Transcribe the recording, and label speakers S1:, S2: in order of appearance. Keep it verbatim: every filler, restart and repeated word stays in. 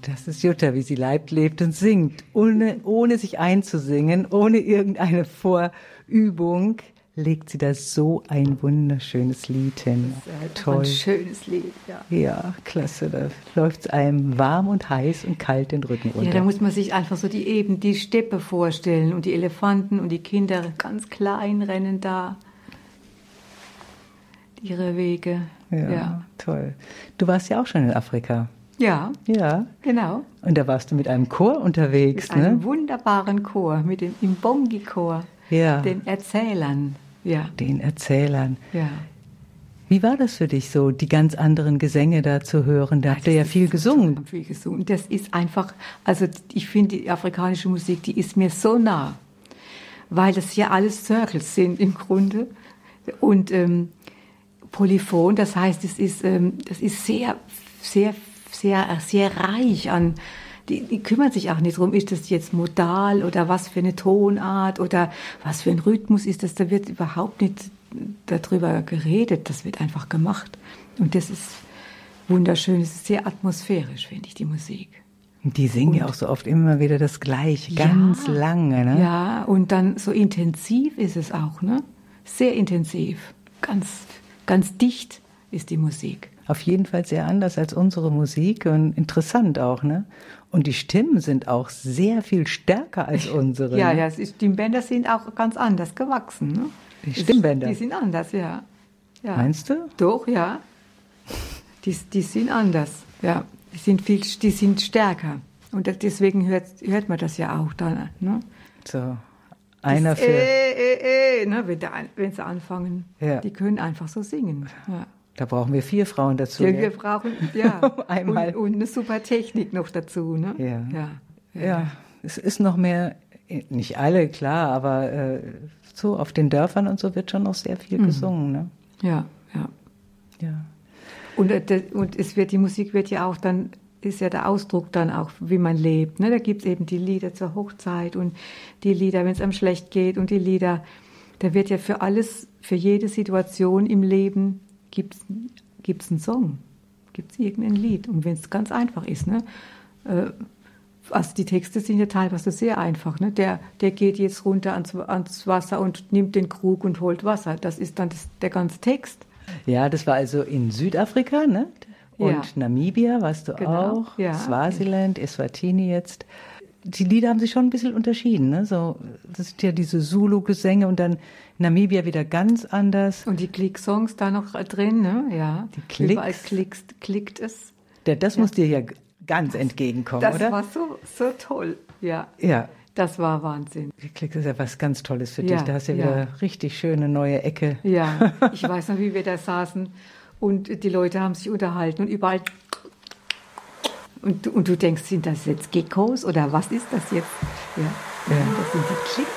S1: Das ist Jutta, wie sie leibt, lebt und singt, ohne, ohne sich einzusingen, ohne irgendeine Vorübung, legt sie da so ein wunderschönes Lied hin.
S2: Das ist halt
S1: toll.
S2: Ein schönes Lied, ja.
S1: Ja, klasse. Da läuft es einem warm und heiß und kalt den Rücken runter.
S2: Ja, da muss man sich einfach so die eben die Steppe vorstellen und die Elefanten und die Kinder ganz klein rennen da ihre Wege.
S1: Ja,
S2: ja,
S1: toll. Du warst ja auch schon in Afrika.
S2: Ja,
S1: ja,
S2: genau.
S1: Und da warst du mit einem Chor unterwegs,
S2: mit
S1: ne?
S2: einem wunderbaren Chor, mit dem Imbongi-Chor,
S1: ja.
S2: den Erzählern. Ja.
S1: Den Erzählern.
S2: Ja.
S1: Wie war das für dich so, die ganz anderen Gesänge da zu hören? Da habt ihr ja viel gesungen.
S2: Viel gesungen. Das ist einfach, also ich finde die afrikanische Musik, die ist mir so nah, weil das ja alles Circles sind im Grunde und ähm, polyphon. Das heißt, es ist, ähm, das ist sehr, sehr, sehr, sehr reich an. Die, die kümmern sich auch nicht drum, ist das jetzt modal oder was für eine Tonart oder was für ein Rhythmus ist das. Da wird überhaupt nicht darüber geredet, das wird einfach gemacht. Und das ist wunderschön, es ist sehr atmosphärisch, finde ich, die Musik.
S1: Und die singen ja auch so oft immer wieder das Gleiche, ganz
S2: ja,
S1: lange, ne?
S2: Ja, und dann so intensiv ist es auch, ne? Sehr intensiv, ganz, ganz dicht ist die Musik.
S1: Auf jeden Fall sehr anders als unsere Musik und interessant auch, ne? Und die Stimmen sind auch sehr viel stärker als unsere.
S2: Ja,
S1: ne?
S2: ja, die Stimmbänder sind auch ganz anders gewachsen, ne?
S1: Die Stimmbänder?
S2: Die sind anders, ja. ja.
S1: Meinst du?
S2: Doch, ja. Die, die sind anders, ja. Die sind viel, die sind stärker. Und deswegen hört, hört man das ja auch dann, ne?
S1: So, einer
S2: das
S1: für...
S2: Äh, äh, äh, ne? wenn, da, wenn sie anfangen,
S1: ja.
S2: Die können einfach so singen, ja.
S1: Da brauchen wir vier Frauen dazu.
S2: Ja,
S1: ja.
S2: wir brauchen, ja.
S1: Einmal.
S2: Und, und eine super Technik noch dazu, ne?
S1: Ja.
S2: Ja,
S1: ja. ja. Es ist noch mehr, nicht alle, klar, aber äh, so auf den Dörfern und so wird schon noch sehr viel mhm. gesungen, ne?
S2: Ja, ja.
S1: Ja.
S2: Und, und es wird, die Musik wird ja auch dann, ist ja der Ausdruck dann auch, wie man lebt, ne? Da gibt es eben die Lieder zur Hochzeit und die Lieder, wenn es einem schlecht geht und die Lieder, da wird ja für alles, für jede Situation im Leben gibt es einen Song, gibt es irgendein Lied. Und wenn es ganz einfach ist, ne? Also die Texte sind ja teilweise sehr einfach, ne? Der, der geht jetzt runter ans, ans Wasser und nimmt den Krug und holt Wasser. Das ist dann das, der ganze Text.
S1: Ja, das war also in Südafrika, ne? Und ja. Namibia warst du
S2: genau.
S1: auch,
S2: ja.
S1: Swasiland, Eswatini jetzt. Die Lieder haben sich schon ein bisschen unterschieden, ne? So, das sind ja diese Zulu-Gesänge und dann Namibia wieder ganz anders.
S2: Und die Klick-Songs da noch drin, ne? Ja.
S1: Die Klicks.
S2: Überall klickst, klickt es.
S1: Ja, das ja. muss dir ja ganz entgegenkommen,
S2: das
S1: oder?
S2: Das war so, so toll, ja.
S1: Ja.
S2: Das war Wahnsinn.
S1: Die Klicks ist ja was ganz Tolles für
S2: ja,
S1: dich. Da hast du ja,
S2: ja
S1: wieder richtig schöne neue Ecke.
S2: Ja, ich weiß noch, wie wir da saßen und die Leute haben sich unterhalten und überall... Und, und du denkst, sind das jetzt Geckos oder was ist das jetzt? Ja, ja.